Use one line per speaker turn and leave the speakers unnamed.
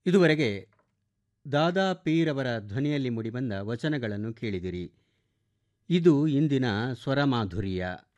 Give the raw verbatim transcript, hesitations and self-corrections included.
ಇದುವರೆಗೆ ದಾದಾ ಪೀರವರ ಧ್ವನಿಯಲ್ಲಿ ಮೂಡಿಬಂದ ವಚನಗಳನ್ನು ಕೇಳಿದಿರಿ. ಇದು ಇಂದಿನ ಸ್ವರಮಾಧುರ್ಯ.